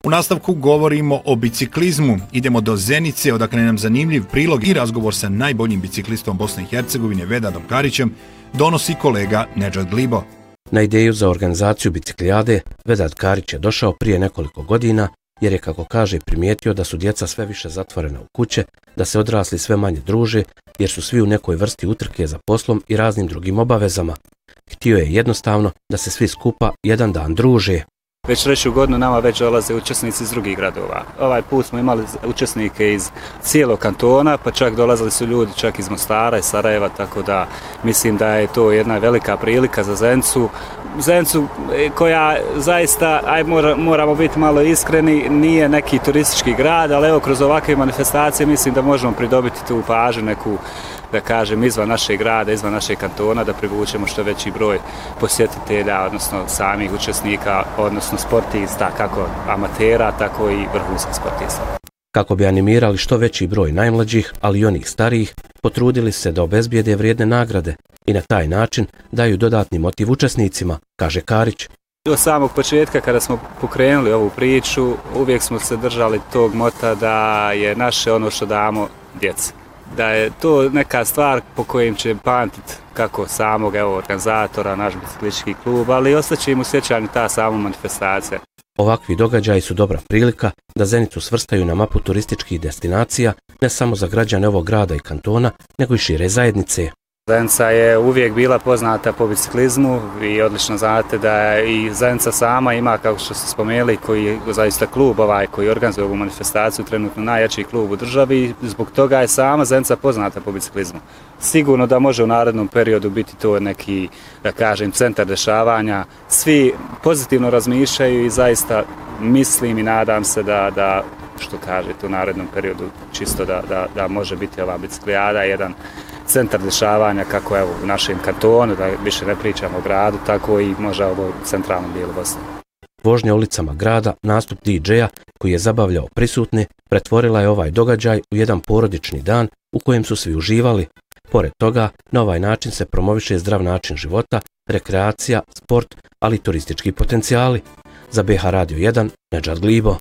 U nastavku govorimo o biciklizmu. Idemo do Zenice, odakle nam zanimljiv prilog i razgovor sa najboljim biciklistom Bosne i Hercegovine Vedanom Karićem donosi kolega Nedžad Glibo. Na ideju za organizaciju biciklijade Vedad Karić je došao prije nekoliko godina jer je, kako kaže, primijetio da su djeca sve više zatvorena u kuće, da se odrasli sve manje druže jer su svi u nekoj vrsti utrke za poslom i raznim drugim obavezama. Htio je jednostavno da se svi skupa jedan dan druže. Već treću godinu nama već dolaze učesnici iz drugih gradova. Ovaj put smo imali učesnike iz cijelog kantona, pa čak dolazili su ljudi čak iz Mostara i Sarajeva, tako da mislim da je to jedna velika prilika za Zenicu. Zenicu koja zaista, moramo biti malo iskreni, nije neki turistički grad, ali evo kroz ovakve manifestacije mislim da možemo pridobiti tu pažnju neku, da kažem, izvan našeg grada, izvan našeg kantona, da privučemo što veći broj posjetitelja, odnosno samih učesnika, odnosno sportista, kako amatera, tako i vrhunskih sportista. Kako bi animirali što veći broj najmlađih, ali i onih starijih, potrudili se da obezbijede vrijedne nagrade i na taj način daju dodatni motiv učesnicima, kaže Karić. Od samog početka kada smo pokrenuli ovu priču, uvijek smo se držali tog mota da je naše ono što damo djeci. Da je to neka stvar po kojim će pamtiti kako samog organizatora, naš biciklistički klub, ali ostaće im u sjećanju ta sama manifestacija. Ovakvi događaji su dobra prilika da Zenicu svrstaju na mapu turističkih destinacija ne samo za građane ovog grada i kantona, nego i šire zajednice. Zenica je uvijek bila poznata po biciklizmu i odlično znate da i Zenica sama ima, kao što ste spomenuli, koji je zaista klub koji organizuje ovu manifestaciju, trenutno najjači klub u državi i zbog toga je sama Zenica poznata po biciklizmu. Sigurno da može u narednom periodu biti to neki, da kažem, centar dešavanja. Svi pozitivno razmišljaju i zaista mislim i nadam se da što kažete, u narednom periodu čisto da može biti ova biciklijada jedan centar dešavanja kako evo u našem kantonu, da više ne pričamo o gradu, tako i možda ovo centralnom dijelu Bosne. Vožnja ulicama grada, nastup DJ-a koji je zabavljao prisutne, pretvorila je ovaj događaj u jedan porodični dan u kojem su svi uživali. Pored toga, na ovaj način se promoviše zdrav način života, rekreacija, sport, ali i turistički potencijali. Za BH Radio 1, Nedžad Glibo.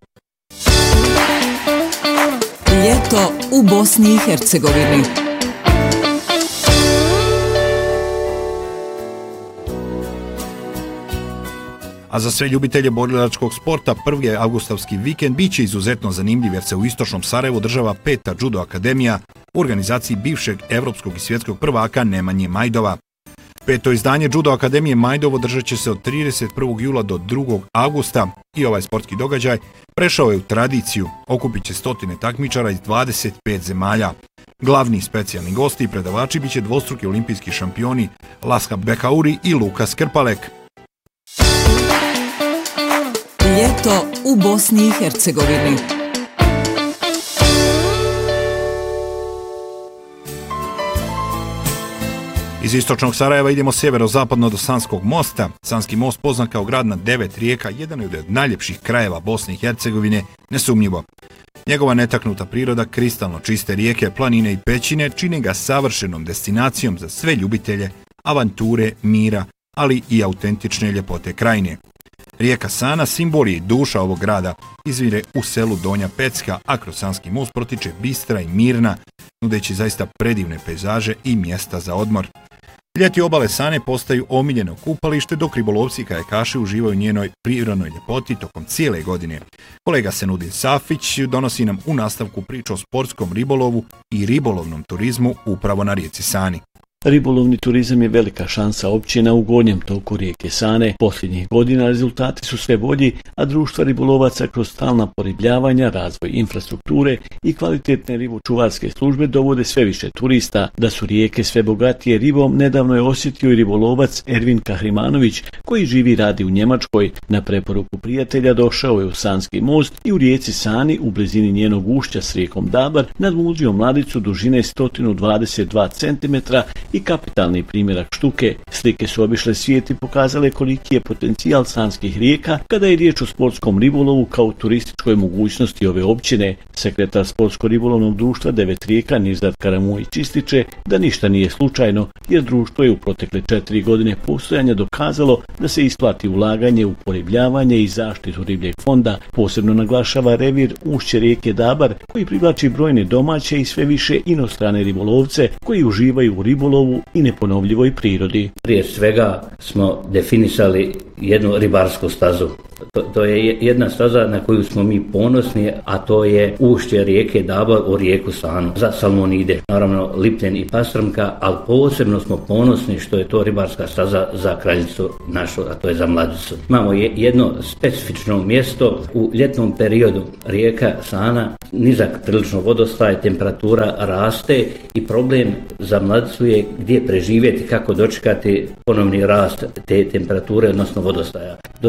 Ljeto u Bosni i Hercegovini. A za sve ljubitelje borilačkog sporta, 1. avgustavski vikend biće izuzetno zanimljiv jer se u istočnom Sarajevu održava 5. judo akademija u organizaciji bivšeg evropskog i svjetskog prvaka Nemanje Majdova. 5. izdanje Judo akademije Majdovo održat će se od 31. jula do 2. avgusta i ovaj sportski događaj prešao je u tradiciju. Okupit će stotine takmičara iz 25 zemalja. Glavni specijalni gosti i predavači biće dvostruki olimpijski šampioni Laska Bekauri i Lukas Krpalek. Ljeto u Bosni i Hercegovini. Iz istočnog Sarajeva idemo sjeverozapadno do Sanskog mosta. Sanski most, poznat kao grad na 9 rijeka, jedan je od najljepših krajeva Bosne i Hercegovine, nesumnjivo. Njegova netaknuta priroda, kristalno čiste rijeke, planine i pećine čine ga savršenom destinacijom za sve ljubitelje avanture, mira, ali i autentične ljepote krajine. Rijeka Sana simbol je i duša ovog grada, izvire u selu Donja Pecka, a kroz Sanski most protiče bistra i mirna, nudeći zaista predivne pejzaže i mjesta za odmor. Ljeti obale Sane postaju omiljeno kupalište, dok ribolovci i kajakaši uživaju u njenoj prirodnoj ljepoti tokom cijele godine. Kolega Senudin Safić donosi nam u nastavku priču o sportskom ribolovu i ribolovnom turizmu upravo na rijeci Sani. Ribolovni turizam je velika šansa općina u gornjem toku rijeke Sane. Posljednjih godina rezultati su sve bolji, a društva ribolovaca kroz stalna poribljavanja, razvoj infrastrukture i kvalitetne ribočuvarske službe dovode sve više turista. Da su rijeke sve bogatije ribom nedavno je osjetio i ribolovac Ervin Kahrimanović, koji živi i radi u Njemačkoj. Na preporuku prijatelja došao je u Sanski most i u rijeci Sani u blizini njenog ušća s rijekom Dabar nadmudrio mladicu dužine 122 cm i kapitalni primjerak štuke. Slike su obišle svijet i pokazale koliki je potencijal sanskih rijeka kada je riječ o sportskom ribolovu kao turističkoj mogućnosti ove općine. Sekretar Sportsko-ribolovnog društva Devet rijeka Nirzad Karamujić ističe da ništa nije slučajno, jer društvo je u protekle 4 godine postojanja dokazalo da se isplati ulaganje u poribljavanje i zaštitu ribljeg fonda. Posebno naglašava revir ušće rijeke Dabar koji privlači brojne domaće i sve više inostrane ribolovce koji uživaju u ribolovu i neponovljivoj prirodi. Prije svega smo definisali jednu ribarsku stazu. To je jedna staza na koju smo mi ponosni, a to je ušće rijeke Dabar u rijeku Sanu za salmonide. Naravno lipljen i pastrmka, ali posebno smo ponosni što je to ribarska staza za kraljicu našu, a to je za Mladicu. Imamo jedno specifično mjesto u ljetnom periodu. Rijeka Sana, nizak prilično vodostaj, temperatura raste i problem za Mladicu je gdje preživjeti, kako dočekati ponovni rast te temperature, odnosno vodostaja. Do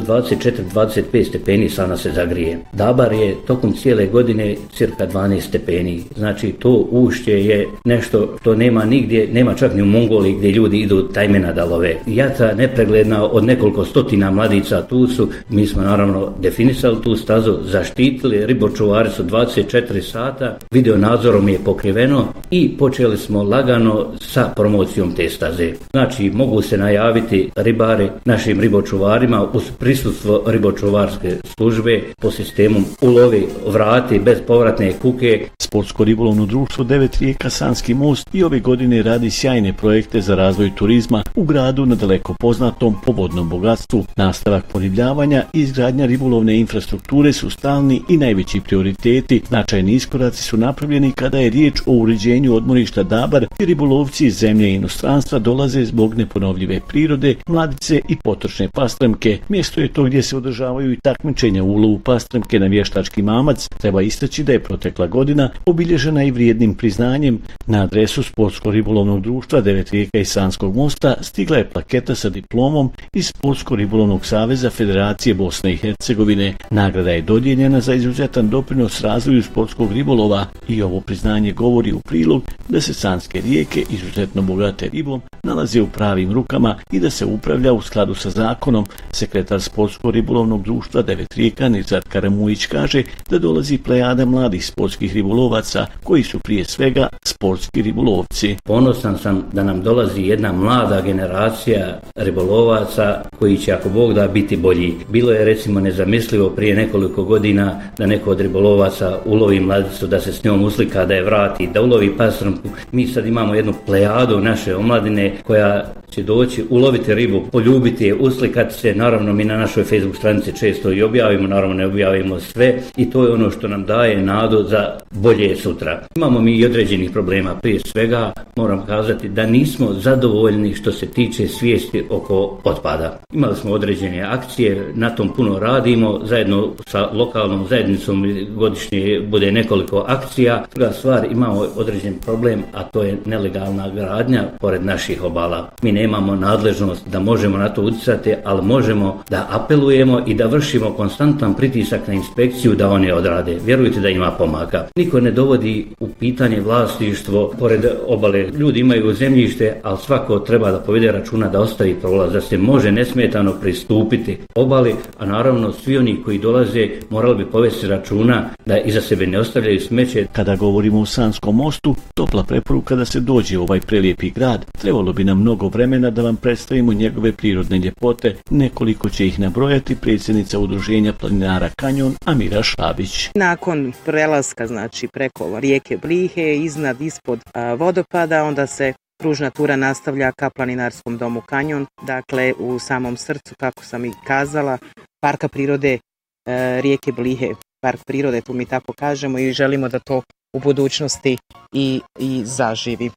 24-25 stepeni Sana se zagrije. Dabar je tokom cijele godine cirka 12 stepeni. Znači to ušće je nešto što nema nigdje, nema čak ni u Mongoliji gdje ljudi idu tajmena da love. Jata nepregledna od nekoliko stotina mladica tu su. Mi smo naravno definisali tu stazu, zaštitili, ribočuvari su 24 sata, video nadzorom je pokriveno i počeli smo lagano sa promocijom te staze. Znači mogu se najaviti ribari našim ribočuvarima uz prisustvo ribočuvarske službe po sistemu ulovi, vrati bez povratne kuke. Sportsko-ribolovno društvo Devet rijeka Sanski most i ove godine radi sjajne projekte za razvoj turizma u gradu na daleko poznatom povodnom bogatstvu. Nastavak poribljavanja i izgradnja ribolovne infrastrukture su stalni i najveći prioriteti. Značajni iskoraci su napravljeni kada je riječ o uređenju odmorišta Dabar i ribolovci iz zemlje i inostranstva dolaze zbog neponovljive prirode, Mladice i potočne pastrmke. Mjesto je to gdje se održavaju i takmičenja u ulovu pastrmke na vještački mamac. Treba istaći da je protekla godina obilježena i vrijednim priznanjem. Na adresu Sportsko-ribolovnog društva Devet rijeka i Sanskog mosta stigla je plaketa sa diplomom iz Sportsko-ribolovnog saveza Federacije Bosne i Hercegovine. Nagrada je dodijeljena za izuzetan doprinos razvoju sportskog ribolova i ovo priznanje govori u prilog da se sanske rijeke, izuzetno bogate ribom, nalaze u pravim rukama i da se upravlja u skladu sa zakonom. Sekretar Sportsko-ribolovnog društva Devet rijeka Nirzad Karamujić kaže da dolazi plejada mladih sportskih ribolovaca koji su prije svega sportski ribolovci. Ponosan sam da nam dolazi jedna mlada generacija ribolovaca koji će, ako Bog da, biti bolji. Bilo je recimo nezamislivo prije nekoliko godina da neko od ribolovaca ulovi Mladicu, da se s njom uslika, da je vrati, da ulovi pastrmku. Mi sad imamo jednu plejadu naše omladine koja će doći, uloviti ribu, poljubiti je, uslikati se. Naravno mi na našoj Facebook stranici često i objavimo, naravno ne objavimo sve i to je ono što nam daje nadu za bolje sutra. Imamo mi i određenih problema. Prije svega moram kazati da nismo zadovoljni što se tiče svijesti oko otpada. Imali smo određene akcije, na tom puno radimo, zajedno sa lokalnom zajednicom godišnje bude nekoliko akcija. Druga stvar, imamo određen problem, a to je nelegalna gradnja pored naših obala. Mi nemamo nadležnost da možemo na to utjecati, ali možemo da apelujemo i da vršimo konstantan pritisak na inspekciju da one odrade. Vjerujte da ima pomaka. Niko ne dovodi u pitanje vlasništvo pored obale. Ljudi imaju zemljište, ali svako treba da povede računa da ostavi prolaz, da se može nesmetano pristupiti obali, a naravno svi oni koji dolaze morali bi povesti računa da iza sebe ne ostavljaju smeće. Kada govorimo o Sanskom mostu, topla preporuka da se dođe u ovaj prelijepi grad. Trebalo bi nam mnogo vremena da vam predstavimo njegove prirodne ljepote. Nekoliko će ih nabrojati predsjednica udruženja planinara Kanjon Amira Šabić. Nakon prelaska, znači preko rijeke Blihe, ispod vodopada, onda se kružna tura nastavlja ka planinarskom domu Kanjon, dakle u samom srcu, kako sam i kazala, parka prirode rijeke Blihe. Park prirode, tu mi tako kažemo, i želimo da to u budućnosti i zaživi.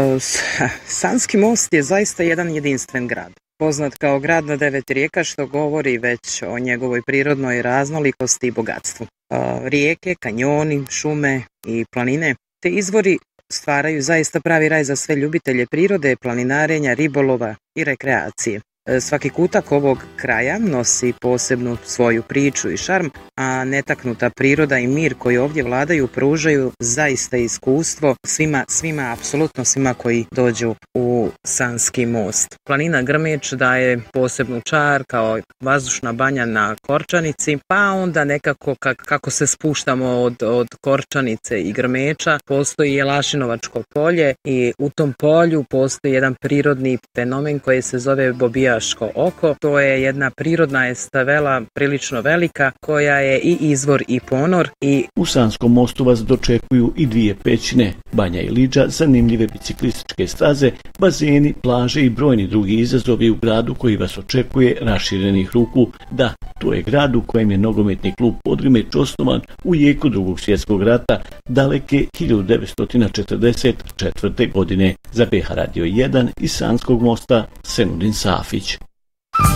Sanski most je zaista jedan jedinstven grad. Poznat kao grad na 9 rijeka, što govori već o njegovoj prirodnoj raznolikosti i bogatstvu. Rijeke, kanjoni, šume i planine, te izvori stvaraju zaista pravi raj za sve ljubitelje prirode, planinarenja, ribolova i rekreacije. Svaki kutak ovog kraja nosi posebnu svoju priču i šarm, a netaknuta priroda i mir koji ovdje vladaju pružaju zaista iskustvo svima, apsolutno svima koji dođu u Sanski most. Planina Grmeč daje posebnu čar kao vazdušna banja na Korčanici, pa onda nekako kako se spuštamo od Korčanice i Grmeča, postoji Jelašinovačko polje i u tom polju postoji jedan prirodni fenomen koji se zove Bobijaško oko. To je jedna prirodna estavela prilično velika koja je i izvor i ponor. U Sanskom mostu vas dočekuju i dvije pećine, Banja i Liđa, zanimljive biciklističke staze, bazeni, plaže i brojni drugi izazovi u gradu koji vas očekuje raširenih ruku. Da, to je grad u kojem je nogometni klub Podgrimeč osnovan u jeku Drugog svjetskog rata daleke 1944. godine. Za BH Radio 1 iz Sanskog mosta Senudin Safić.